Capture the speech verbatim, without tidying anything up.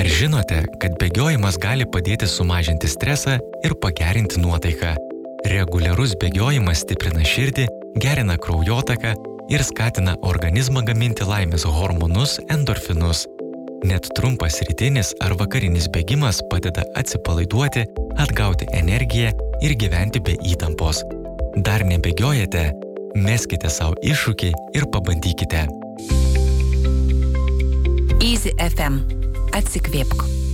Žinote, kad bėgiojimas gali padėti sumažinti stresą ir pagerinti nuotaiką. Reguliarus bėgiojimas stiprina širdį, gerina kraujotaką ir skatina organizmą gaminti laimės hormonus endorfinus. Net trumpas rytinis ar vakarinis bėgimas padeda atsipalaiduoti, atgauti energiją ir gyventi be įtampos. Dar nebėgiojate? Meskite savo iššūkį ir pabandykite. Easy F M. Atsikvėpk.